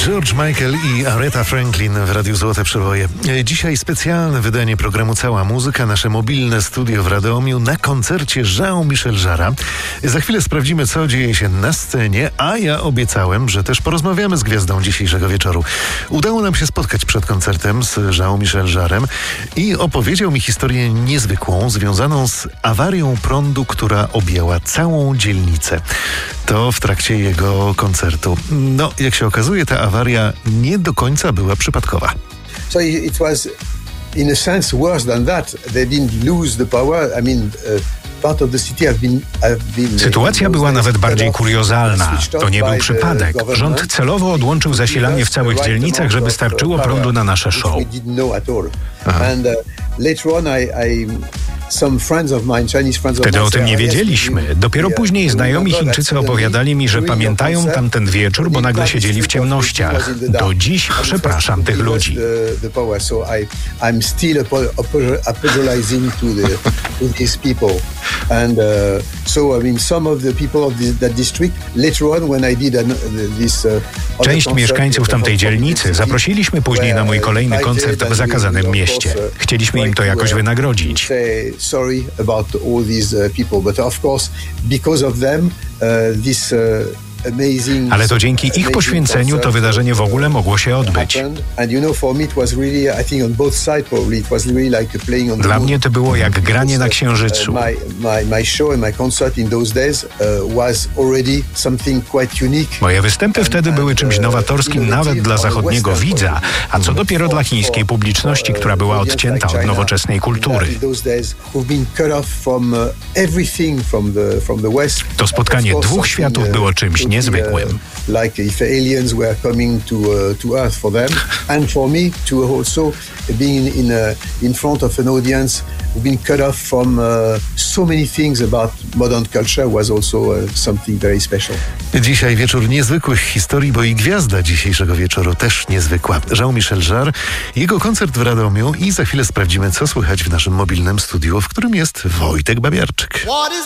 George Michael i Aretha Franklin w Radiu Złote Przeboje. Dzisiaj specjalne wydanie programu Cała Muzyka, nasze mobilne studio w Radomiu na koncercie Jean-Michel Jarra. Za chwilę sprawdzimy, co dzieje się na scenie, a ja obiecałem, że też porozmawiamy z gwiazdą dzisiejszego wieczoru. Udało nam się spotkać przed koncertem z Jean-Michel Jarrem i opowiedział mi historię niezwykłą, związaną z awarią prądu, która objęła całą dzielnicę. To w trakcie jego koncertu. No, jak się okazuje, ta awaria nie do końca była przypadkowa. So it was in a sense worse than that. They didn't lose the power. I mean, part of the city have been Sytuacja była nawet bardziej kuriozalna. To nie był przypadek. Rząd celowo odłączył zasilanie w całych dzielnicach, żeby starczyło prądu na nasze show. Wtedy o tym nie wiedzieliśmy. Dopiero później znajomi Chińczycy opowiadali mi, że pamiętają tamten wieczór, bo nagle siedzieli w ciemnościach. Do dziś przepraszam tych ludzi. And so, I mean, some of the people of that district later on, when I did this. Część mieszkańców tamtej dzielnicy zaprosiliśmy później na mój kolejny koncert w zakazanym mieście. Chcieliśmy im to jakoś wynagrodzić. Sorry about all these people, but of course, because of them, this. Ale to dzięki ich poświęceniu to wydarzenie w ogóle mogło się odbyć. Dla mnie to było jak granie na Księżycu. Moje występy wtedy były czymś nowatorskim nawet dla zachodniego widza, a co dopiero dla chińskiej publiczności, która była odcięta od nowoczesnej kultury. To spotkanie dwóch światów było czymś niezwykłym. Like if aliens were coming to Earth for them, and for me to also being in front of an audience who've been cut off from so many things about modern culture was also something very special. Dzisiaj wieczór niezwykłych historii, bo i gwiazda dzisiejszego wieczoru też niezwykła. Jean-Michel Jarre, jego koncert w Radomiu i za chwilę sprawdzimy, co słychać w naszym mobilnym studiu, w którym jest Wojtek Babiarczyk.